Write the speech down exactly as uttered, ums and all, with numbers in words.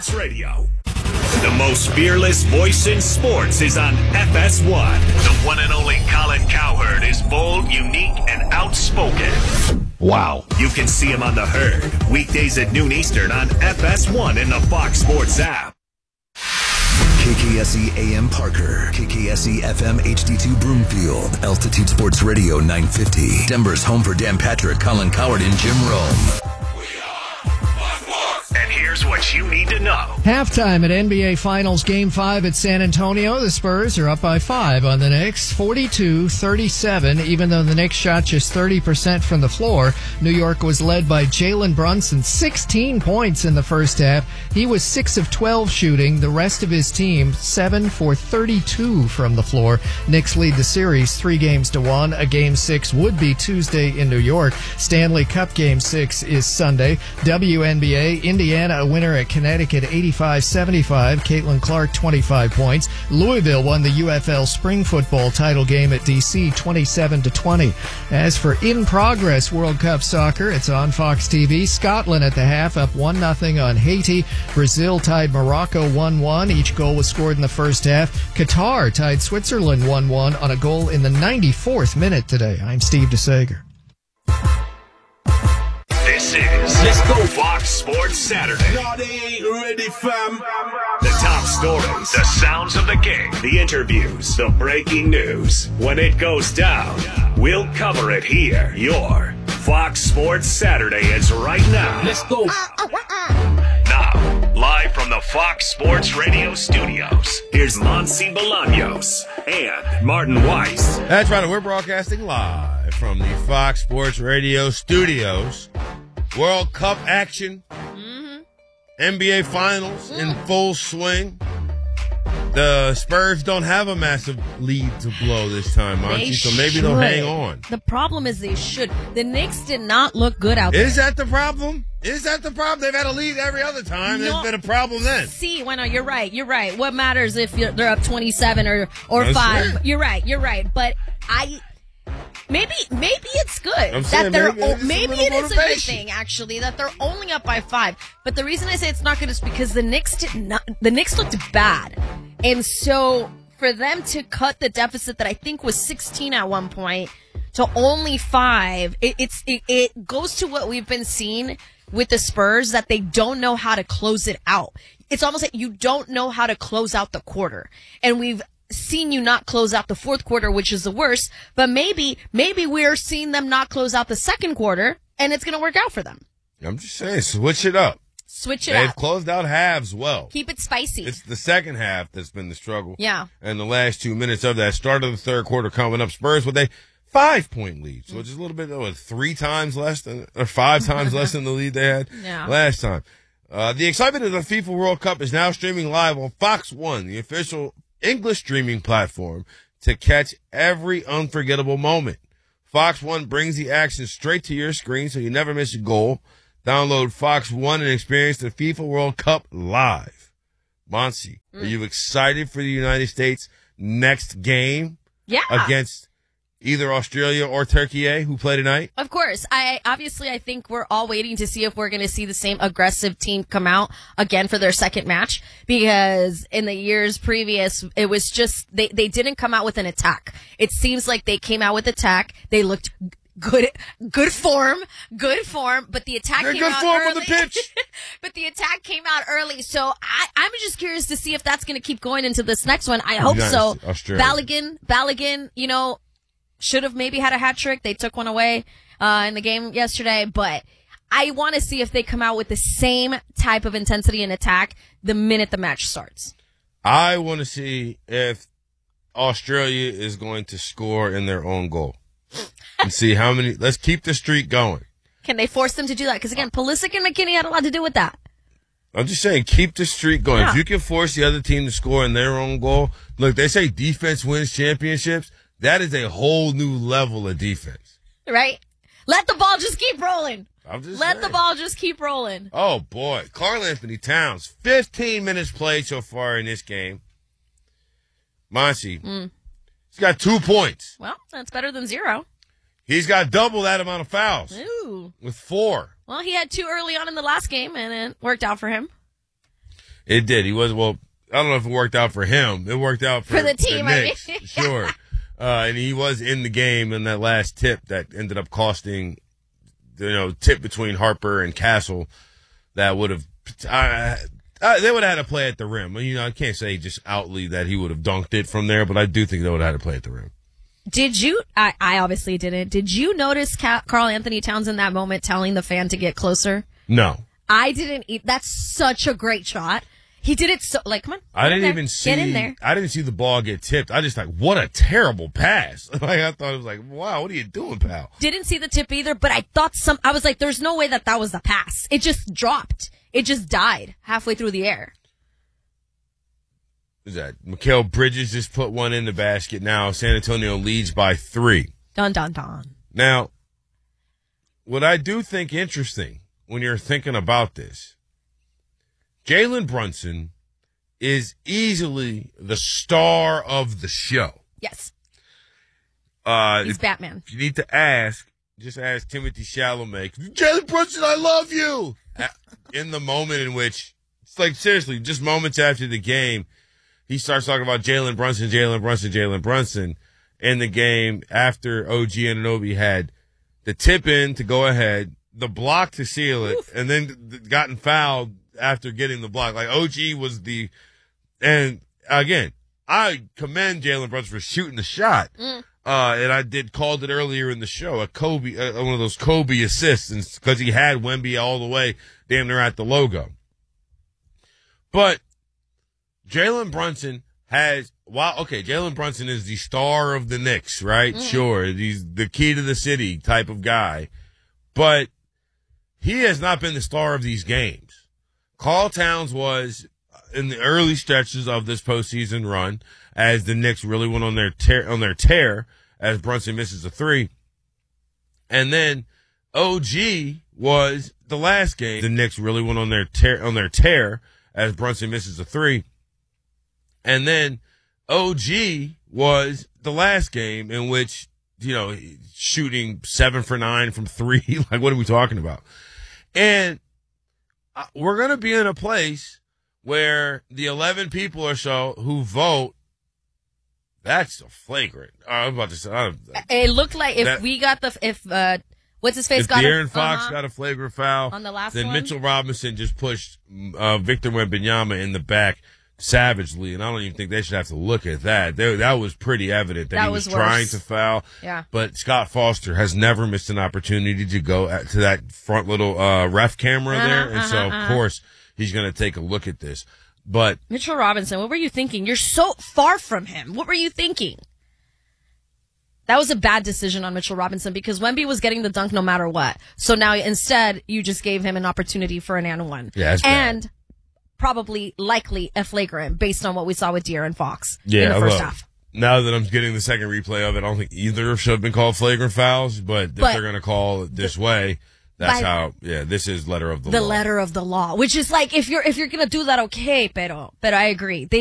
Sports Radio. The most fearless voice in sports is on F S one. The one and only Colin Cowherd is bold, unique, and outspoken. Wow. You can see him on The Herd, weekdays at noon Eastern on F S one in the Fox Sports app. K K S E A M Parker, K K S E F M H D two Broomfield, Altitude Sports Radio nine fifty. Denver's home for Dan Patrick, Colin Cowherd, and Jim Rome. And here's what you need to know. Halftime at N B A Finals Game five at San Antonio. The Spurs are up by five on the Knicks, forty-two thirty-seven. Even though the Knicks shot just thirty percent from the floor, New York was led by Jalen Brunson, sixteen points in the first half. He was six of twelve shooting. The rest of his team, seven for thirty-two from the floor. Knicks lead the series three games to one. A Game six would be Tuesday in New York. Stanley Cup Game six is Sunday. W N B A, Indiana a winner at Connecticut, eighty-five seventy-five. Caitlin Clark, twenty-five points. Louisville won the U F L Spring Football title game at D C, twenty-seven to twenty. As for in-progress World Cup soccer, it's on Fox T V. Scotland at the half, up one nothing on Haiti. Brazil tied Morocco one one. Each goal was scored in the first half. Qatar tied Switzerland one one on a goal in the ninety-fourth minute today. I'm Steve DeSager. This is Let's Go Fox Sports Saturday. No, they ain't ready, fam. The top stories, the sounds of the game, the interviews, the breaking news. When it goes down, we'll cover it here. Your Fox Sports Saturday is right now. Let's go. Now, live from the Fox Sports Radio studios, here's Monsi Bolaños and Martin Weiss. That's right, we're broadcasting live from the Fox Sports Radio studios. World Cup action, mm-hmm. N B A Finals mm. in full swing. The Spurs don't have a massive lead to blow this time, Monty, so maybe should. they'll hang on. The problem is they should. The Knicks did not look good out there. Is that the problem? Is that the problem? They've had a lead every other time. No, There's been a problem then. See, well, no, you're right. You're right. What matters if you're, they're up twenty-seven or, or That's five? Fair. You're right. You're right. But I... Maybe maybe it's good I'm that saying they're maybe, o- it's maybe a it is a good motivation. thing actually that they're only up by five. But the reason I say it's not good is because the Knicks did not the Knicks looked bad, and so for them to cut the deficit that I think was sixteen at one point to only five, it, it's it, it goes to what we've been seeing with the Spurs, that they don't know how to close it out. It's almost like you don't know how to close out the quarter, and we've seen you not close out the fourth quarter, which is the worst, but maybe maybe we're seeing them not close out the second quarter, and it's going to work out for them. I'm just saying, switch it up. Switch it They've up. closed out halves well. Keep it spicy. It's the second half that's been the struggle. Yeah. And the last two minutes of that start of the third quarter coming up, Spurs with a five-point lead, so it's just a little bit, oh, three times less than, or five times less than the lead they had yeah. last time. Uh, the excitement of the FIFA World Cup is now streaming live on Fox One, the official English streaming platform, to catch every unforgettable moment. Fox One brings the action straight to your screen so you never miss a goal. Download Fox One and experience the FIFA World Cup live. Monsi, mm. are you excited for the United States' next game? Yeah. Against either Australia or Turkey, eh, who play tonight? Of course. I obviously, I think we're all waiting to see if we're going to see the same aggressive team come out again for their second match, because in the years previous, it was just, they, they didn't come out with an attack. It seems like they came out with attack. They looked good, good form, good form, but the attack They're came good out form early. on the pitch. But the attack came out early. So I, I'm just curious to see if that's going to keep going into this next one. I hope United so. Australia. Balogun, Balogun, you know, should have maybe had a hat trick. They took one away uh, in the game yesterday. But I want to see if they come out with the same type of intensity and attack the minute the match starts. I want to see if Australia is going to score in their own goal. And see how many. Let's keep the streak going. Can they force them to do that? Because, again, Pulisic and McKinney had a lot to do with that. I'm just saying, keep the streak going. Yeah. If you can force the other team to score in their own goal. Look, they say defense wins championships. That is a whole new level of defense. Right? Let the ball just keep rolling. I'm just Let saying. the ball just keep rolling. Oh, boy. Karl Anthony Towns, fifteen minutes played so far in this game. Monty, mm. he's got two points. Well, that's better than zero. He's got double that amount of fouls. Ooh. With four. Well, he had two early on in the last game, and it worked out for him. It did. He was, well, I don't know if it worked out for him. It worked out for, for the team, the Knicks, I mean. sure. Uh, and he was in the game in that last tip that ended up costing, you know, tip between Harper and Castle that would have, uh, uh, they would have had to play at the rim. You know, I can't say just outly that he would have dunked it from there, but I do think they would have had to play at the rim. Did you, I, I obviously didn't, did you notice Karl Anthony Towns in that moment telling the fan to get closer? No. I didn't eat. That's such a great shot. He did it so, like, come on. I didn't there. even see, Get in there. I didn't see the ball get tipped. I just like, what a terrible pass. Like, I thought it was like, wow, what are you doing, pal? Didn't see the tip either, but I thought some, I was like, there's no way that that was the pass. It just dropped. It just died halfway through the air. Who's that? Mikal Bridges just put one in the basket. Now San Antonio leads by three. Dun, dun, dun. Now, what I do think interesting when you're thinking about this, Jalen Brunson is easily the star of the show. Yes. Uh, He's Batman. If you need to ask, just ask Timothy Chalamet. Jalen Brunson, I love you. In the moment in which, it's like, seriously, just moments after the game, he starts talking about Jalen Brunson, Jalen Brunson, Jalen Brunson. In the game, after O G Anunoby had the tip in to go ahead, the block to seal it, Oof. and then gotten fouled after getting the block. Like, O G was the, and again, I commend Jalen Brunson for shooting the shot. Mm. Uh, and I did called it earlier in the show, a Kobe, uh, one of those Kobe assists, because he had Wemby all the way damn near at the logo. But Jalen Brunson has, wow, okay, Jalen Brunson is the star of the Knicks, right? Mm. Sure, he's the key to the city type of guy. But he has not been the star of these games. Karl Towns was in the early stretches of this postseason run, as the Knicks really went on their tear, on their tear, as Brunson misses a three. And then O G was the last game. The Knicks really went on their tear, on their tear, as Brunson misses a three. And then O G was the last game in which, you know, shooting seven for nine from three. Like, what are we talking about? And we're going to be in a place where the eleven people or so who vote, that's a flagrant. Uh, I was about to say. Uh, it looked like if that, we got the, if, uh, what's his face if got De'Aaron a, Fox uh-huh, got a flagrant foul on the last then one, Mitchell Robinson just pushed uh, Victor Wembanyama in the back savagely, and I don't even think they should have to look at that. They, that was pretty evident that, that he was, was trying to foul. Yeah. But Scott Foster has never missed an opportunity to go at, to that front little uh, ref camera uh-huh, there, and uh-huh, so of uh-huh. course he's going to take a look at this. But Mitchell Robinson, what were you thinking? You're so far from him. What were you thinking? That was a bad decision on Mitchell Robinson because Wemby was getting the dunk no matter what. So now instead you just gave him an opportunity for an and one. Yeah, that's bad. And probably likely a flagrant based on what we saw with De'Aaron Fox yeah, in the first look, half. Now that I'm getting the second replay of it, I don't think either should have been called flagrant fouls, but, But if they're going to call it this the, way, that's by, how, yeah, this is letter of the, the law. The letter of the law, which is like, if you're, if you're going to do that, okay, pero, but I agree. They